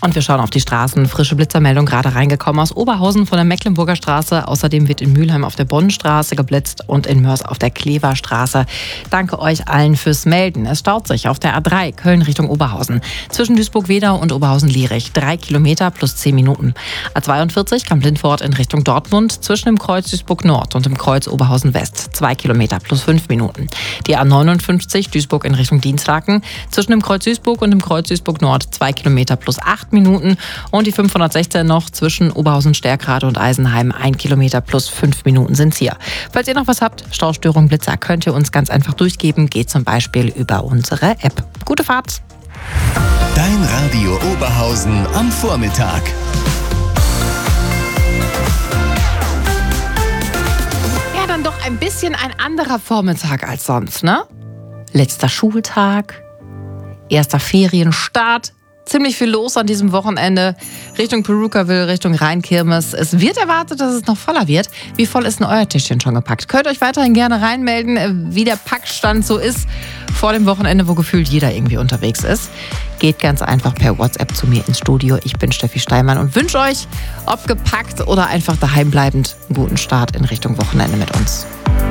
Und wir schauen auf die Straßen. Frische Blitzermeldung gerade reingekommen aus Oberhausen von der Mecklenburger Straße. Außerdem wird in Mülheim auf der Bonnenstraße geblitzt und in Mörs auf der Kleverstraße. Danke euch allen fürs Melden. Es staut sich auf der A3 Köln Richtung Oberhausen. Zwischen Duisburg-Wedau und Oberhausen-Lierich 3 Kilometer plus 10 Minuten. A42 Kamp-Lindfort in Richtung Dortmund. Zwischen dem Kreuz Duisburg-Nord und dem Kreuz Oberhausen-West 2 Kilometer plus 5 Minuten. Die A59 Duisburg in Richtung Dienstlaken. Zwischen dem Kreuz Duisburg und dem Kreuz Duisburg-Nord 2 Kilometer plus 8 Minuten. Und die 516 noch zwischen Oberhausen-Stärkrade und Eisenheim 1 Kilometer plus 5 Minuten sind's hier. Falls ihr noch was habt, Staustörung, Blitzer, könnt ihr uns ganz einfach durchgeben. Geht zum Beispiel über unsere App. Gute Fahrt! Dein Radio Oberhausen am Vormittag. Ja, dann doch ein bisschen ein anderer Vormittag als sonst, ne? Letzter Schultag, erster Ferienstart. Ziemlich viel los an diesem Wochenende. Richtung Perukaville, Richtung Rheinkirmes. Es wird erwartet, dass es noch voller wird. Wie voll ist denn euer Tischchen schon gepackt? Könnt euch weiterhin gerne reinmelden, wie der Packstand so ist vor dem Wochenende, wo gefühlt jeder irgendwie unterwegs ist. Geht ganz einfach per WhatsApp zu mir ins Studio. Ich bin Steffi Steinmann und wünsche euch, ob gepackt oder einfach daheim bleibend, einen guten Start in Richtung Wochenende mit uns.